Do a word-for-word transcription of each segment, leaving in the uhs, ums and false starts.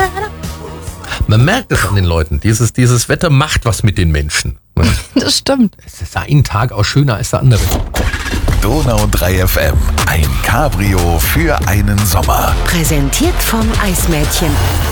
Man merkt es an den Leuten. Dieses, dieses Wetter macht was mit den Menschen. Das stimmt. Es ist ein Tag auch schöner als der andere. Donau drei F M. Ein Cabrio für einen Sommer. Präsentiert vom Eismädchen.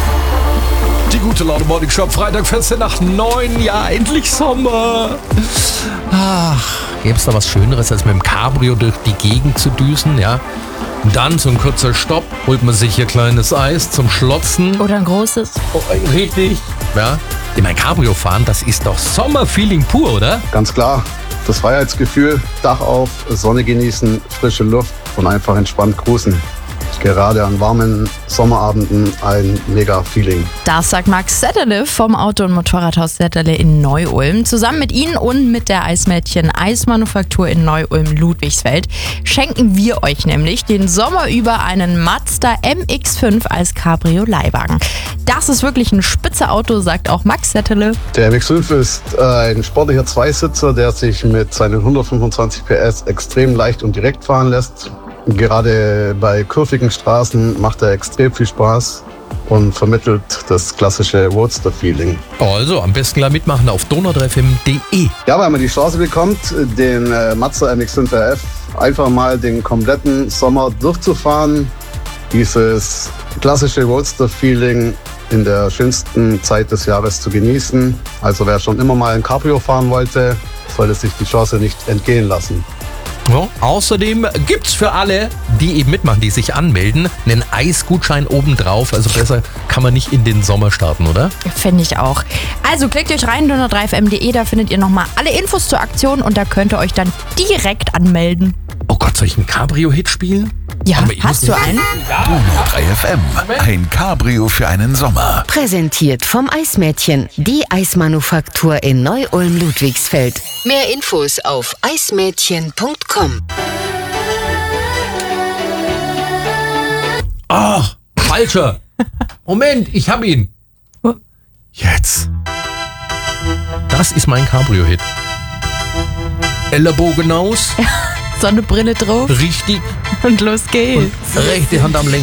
Die gute Laune Morning Show, Freitag vierzehn nach neun. Ja, endlich Sommer. Ach, gäbe es da was Schöneres, als mit dem Cabrio durch die Gegend zu düsen, ja? Und dann so ein kurzer Stopp, holt man sich hier kleines Eis zum Schlotzen. Oder ein großes. Oh, richtig. Ja, in mein Cabrio fahren, das ist doch Sommerfeeling pur, oder? Ganz klar. Das Freiheitsgefühl, Dach auf, Sonne genießen, frische Luft und einfach entspannt cruisen. Gerade an warmen Sommerabenden ein mega Feeling. Das sagt Max Setterle vom Auto- und Motorradhaus Setterle in Neu-Ulm. Zusammen mit Ihnen und mit der Eismädchen Eismanufaktur in Neu-Ulm-Ludwigsfeld schenken wir euch nämlich den Sommer über einen Mazda M X fünf als Cabrio-Leihwagen. Das ist wirklich ein spitze Auto, sagt auch Max Setterle. Der M X fünf ist ein sportlicher Zweisitzer, der sich mit seinen hundertfünfundzwanzig P S extrem leicht und direkt fahren lässt. Gerade bei kurvigen Straßen macht er extrem viel Spaß und vermittelt das klassische Roadster-Feeling. Also, am besten gleich mitmachen auf donau drei f m punkt d e. Ja, weil man die Chance bekommt, den äh, Mazda M X fünf R F einfach mal den kompletten Sommer durchzufahren. Dieses klassische Roadster-Feeling in der schönsten Zeit des Jahres zu genießen. Also wer schon immer mal ein Cabrio fahren wollte, sollte sich die Chance nicht entgehen lassen. Ja, außerdem gibt's für alle, die eben mitmachen, die sich anmelden, einen Eisgutschein obendrauf. Also besser kann man nicht in den Sommer starten, oder? Finde ich auch. Also klickt euch rein, donau drei f m punkt d e, da findet ihr nochmal alle Infos zur Aktion und da könnt ihr euch dann direkt anmelden. Oh Gott, soll ich einen Cabrio-Hit spielen? Ja, Aber ich hast muss du einen? Donau drei F M. Ein Cabrio für einen Sommer. Präsentiert vom Eismädchen. Die Eismanufaktur in Neu-Ulm-Ludwigsfeld. Mehr Infos auf eismädchen punkt com. Ach, falscher. Moment, ich hab ihn. Jetzt. Das ist mein Cabrio-Hit. Ellenbogen aus, Sonnenbrille drauf richtig, und los geht's. rechte Hand am Lenker.